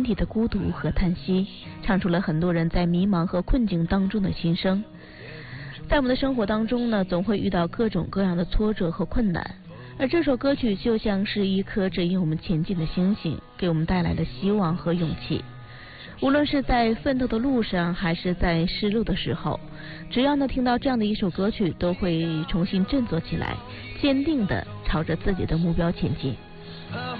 体的孤独和叹息，唱出了很多人在迷茫和困境当中的心声。在我们的生活当中呢，总会遇到各种各样的挫折和困难，而这首歌曲就像是一颗指引我们前进的星星，给我们带来了希望和勇气。无论是在奋斗的路上，还是在失落的时候，只要呢听到这样的一首歌曲，都会重新振作起来，坚定地朝着自己的目标前进。